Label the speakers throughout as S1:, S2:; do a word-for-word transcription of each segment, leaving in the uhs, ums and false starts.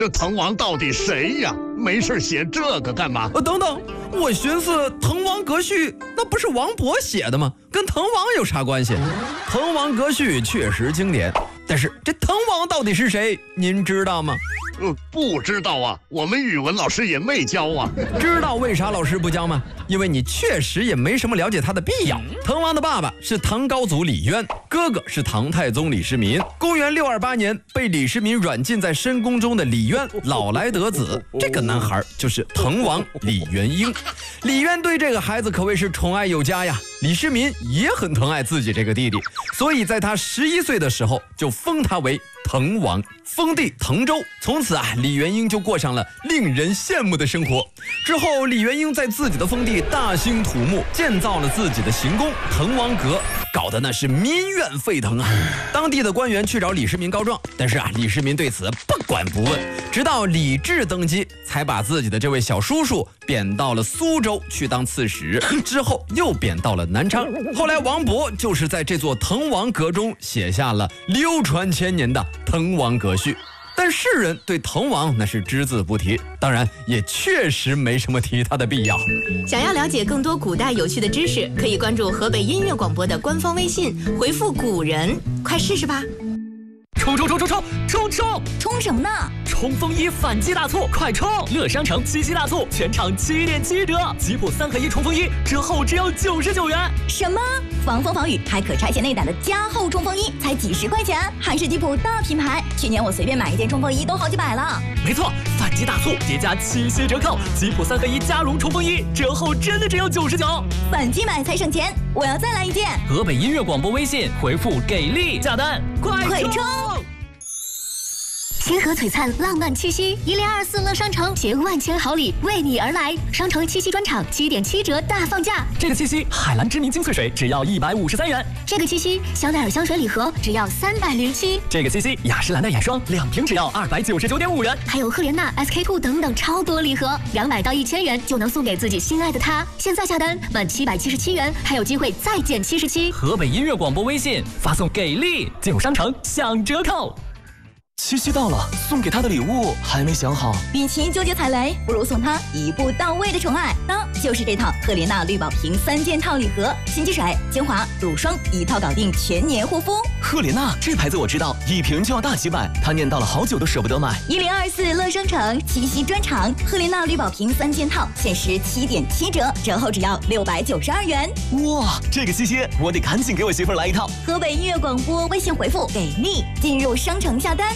S1: 这滕王到底谁呀？没事写这个干嘛？
S2: 呃，等等，我寻思《滕王阁序》那不是王勃写的吗？跟滕王有啥关系？《滕王阁序》确实经典，但是这滕王到底是谁？您知道吗？
S1: 呃，不知道啊，我们语文老师也没教啊。
S2: 知道为啥老师不教吗？因为你确实也没什么了解他的必要。滕王的爸爸是唐高祖李渊，哥哥是唐太宗李世民。公元六二八年，被李世民软禁在深宫中的李渊老来得子，这个男孩就是滕王李元英。李渊对这个孩子可谓是宠爱有加呀。李世民也很疼爱自己这个弟弟，所以在他十一岁的时候就封他为滕王，封地滕州。从此啊，李元英就过上了令人羡慕的生活。之后，李元英在自己的封地大兴土木，建造了自己的行宫滕王阁，搞得那是民怨沸腾啊！当地的官员去找李世民告状，但是啊，李世民对此不管不问。直到李治登基，才把自己的这位小叔叔贬到了苏州去当刺史，之后又贬到了南昌。后来王勃就是在这座滕王阁中写下了流传千年的《滕王阁序》。但世人对滕王那是只字不提，当然也确实没什么提他的必要。
S3: 想要了解更多古代有趣的知识，可以关注河北音乐广播的官方微信，回复古人，快试试吧。
S4: 冲冲冲冲冲冲冲
S5: 冲什么呢？
S4: 冲锋衣反击大促，快冲！乐商城七夕大促，全场七点七折，吉普三合一冲锋衣折后只要九十九元。
S5: 什么？防风防雨还可拆卸内胆的加厚冲锋衣，才几十块钱，还是吉普大品牌。去年我随便买一件冲锋衣都好几百了。
S4: 没错，反击大促叠加七夕折扣，吉普三合一加绒冲锋衣折后真的只要九十九。
S5: 反击买才省钱，我要再来一件。
S4: 河北音乐广播微信回复给力下单，快
S5: 快冲！星河璀璨，浪漫七夕，一零二四乐商城携万千好礼为你而来。商城七夕专场七点七折大放价。
S4: 这个七夕，海蓝之谜精粹水只要一百五十三元。
S5: 这个七夕，香奈儿香水礼盒只要三百零七。
S4: 这个七夕，雅诗兰黛眼霜两瓶只要二百九十九点五元。
S5: 还有赫莲娜、S K two 等等超多礼盒，两百到一千元就能送给自己心爱的他。现在下单满七百七十七元，还有机会再减七十七。
S4: 河北音乐广播微信发送给力，进入商城享折扣。
S6: 七夕到了，送给他的礼物还没想好。
S5: 与其纠结踩雷，不如送他一步到位的宠爱，那就是这套赫莲娜绿宝瓶三件套礼盒，心机水、精华、乳霜一套搞定全年护肤。
S6: 赫莲娜这牌子我知道，一瓶就要大几百，他念叨了好久都舍不得买。
S5: 一零二四乐商城七夕专场，赫莲娜绿宝瓶三件套限时七点七折，折后只要六百九十二元。
S6: 哇，这个七夕我得赶紧给我媳妇儿来一套。
S5: 河北音乐广播微信回复给力，进入商城下单。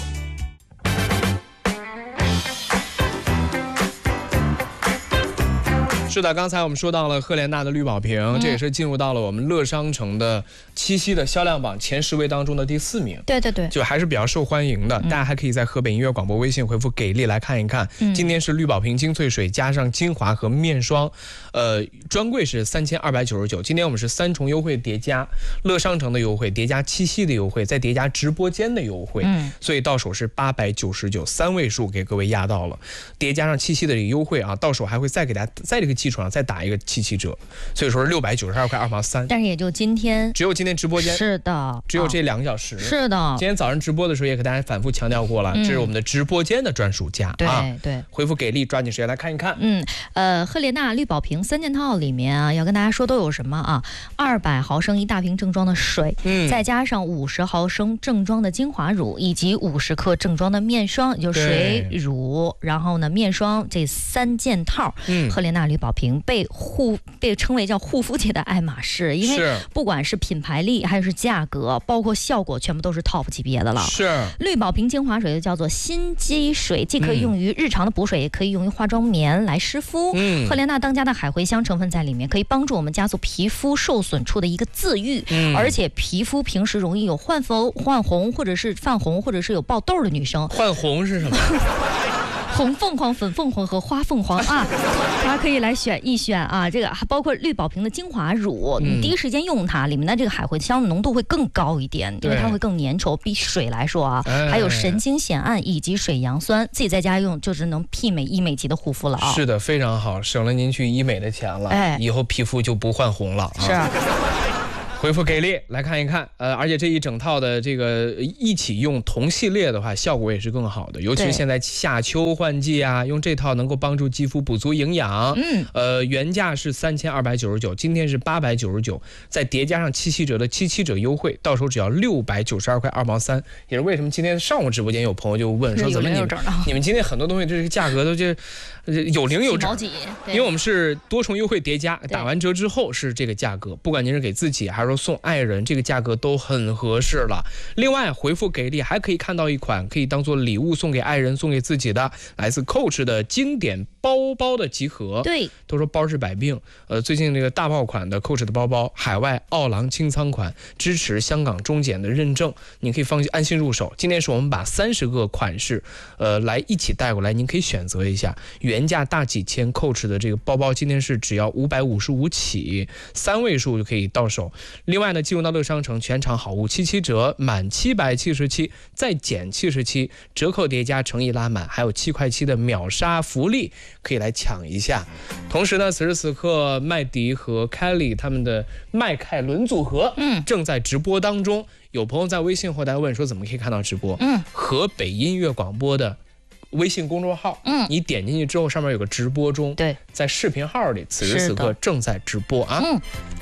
S7: 是的，刚才我们说到了赫莲娜的绿宝瓶，嗯、这也是进入到了我们乐商城的七夕的销量榜前十位当中的第四名。
S8: 对对对，
S7: 就还是比较受欢迎的。嗯、大家还可以在河北音乐广播微信回复给力来看一看。嗯、今天是绿宝瓶精粹水加上精华和面霜，呃，专柜是三千二百九十九。今天我们是三重优惠叠加乐商城的优惠，叠加七夕的优惠，再叠加直播间的优惠，嗯、所以到手是八百九十九，三位数给各位压到了。叠加上七夕的这个优惠啊，到手还会再给大家在这个基础上再打一个七七折，所以说是六百九十二块二毛三。
S8: 但是也就今天，
S7: 只有今天直播间
S8: 是的，
S7: 只有这两个小时。
S8: 是的，
S7: 今天早上直播的时候也给大家反复强调过了，嗯、这是我们的直播间的专属价。
S8: 对、
S7: 啊、
S8: 对，
S7: 回复给力，抓紧时间来看一看。
S8: 嗯，呃，赫莲娜绿宝瓶三件套里面啊，要跟大家说都有什么啊？二百毫升一大瓶正装的水，嗯，再加上五十毫升正装的精华乳，以及五十克正装的面霜，也就水乳，然后呢面霜这三件套。嗯，赫莲娜绿宝瓶被护被称为叫护肤界的爱马仕，因为不管是品牌力还是价格，包括效果，全部都是 top 级别的了。
S7: 是
S8: 绿宝瓶精华水就叫做心机水，既可以用于日常的补水，嗯、也可以用于化妆棉来湿敷。嗯，赫莲娜当家的海茴香成分在里面，可以帮助我们加速皮肤受损处的一个自愈。嗯，而且皮肤平时容易有泛红、泛红或者是泛红或者是有爆痘的女生，
S7: 泛红是什么？
S8: 红凤凰、粉凤凰和花凤凰啊，大家可以来选一选啊。这个还包括绿宝瓶的精华乳，你第一时间用它，里面的这个海茴香的浓度会更高一点，因为它会更粘稠，比水来说啊。还有神经酰胺以及水杨酸，自己在家用就是能媲美医美级的护肤了啊。
S7: 是的，非常好，省了您去医美的钱了，哎，以后皮肤就不泛红了啊。
S8: 是啊。
S7: 回复给力来看一看，呃，而且这一整套的这个一起用同系列的话，效果也是更好的，尤其是现在夏秋换季啊，用这套能够帮助肌肤补足营养。嗯，呃，原价是三千二百九十九，今天是八百九十九，再叠加上七七折的七七折优惠，到手只要六百九十二块二毛三。也是为什么今天上午直播间有朋友就问说，怎么你们你们今天很多东西这个价格都就有零有整？因为我们是多重优惠叠加，打完折之后是这个价格，不管您是给自己还是说送爱人，这个价格都很合适了。另外回复给力还可以看到一款可以当做礼物送给爱人送给自己的来自 Coach 的经典包包的集合。对，都说包治百病，呃，最近这个大爆款的 Coach 的包包，海外奥朗清仓款，支持香港中检的认证，你可以放心安心入手。今天是我们把三十个款式呃来一起带过来，您可以选择一下，原价大几千 Coach 的这个包包今天是只要五百五十五起，三位数就可以到手。另外呢，进入到乐商城全场好物七七折，满七百七十七再减七十七，折扣叠加诚意拉满，还有七块七的秒杀福利可以来抢一下。同时呢，此时此刻麦迪和 Kelly 他们的麦凯伦组合嗯正在直播当中，有朋友在微信后台问说怎么可以看到直播？嗯，河北音乐广播的微信公众号，嗯，你点进去之后上面有个直播中，对，在视频号里此时此刻正在直播啊。嗯。